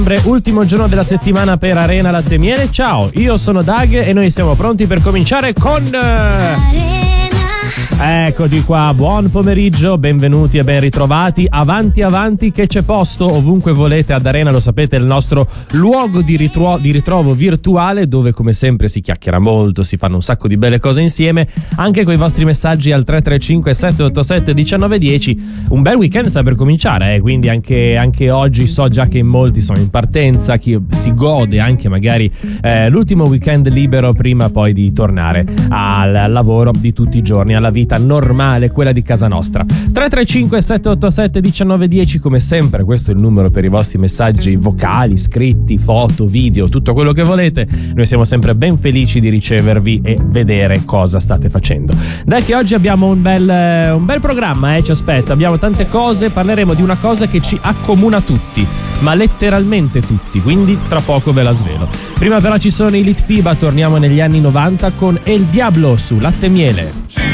Ultimo giorno della settimana per Arena Latte Miele. Ciao, io sono Dag e noi siamo pronti per cominciare con Eccoti qua, buon pomeriggio, benvenuti e ben ritrovati. Avanti che c'è posto ovunque volete ad Arena, lo sapete, è il nostro luogo di ritrovo virtuale dove come sempre si chiacchiera molto, si fanno un sacco di belle cose insieme, anche con i vostri messaggi al 335 787 1910. Un bel weekend sta per cominciare, quindi anche oggi so già che in molti sono in partenza, chi si gode anche magari l'ultimo weekend libero prima poi di tornare al lavoro di tutti i giorni, alla vita normale, quella di casa nostra. 335 787 1910, come sempre questo è il numero per i vostri messaggi vocali, scritti, foto, video, tutto quello che volete. Noi siamo sempre ben felici di ricevervi e vedere cosa state facendo. Dai che oggi abbiamo un bel programma, ci aspetta, abbiamo tante cose, parleremo di una cosa che ci accomuna tutti, ma letteralmente tutti, quindi tra poco ve la svelo. Prima però ci sono i Litfiba, torniamo negli anni 90 con El Diablo su Latte Miele.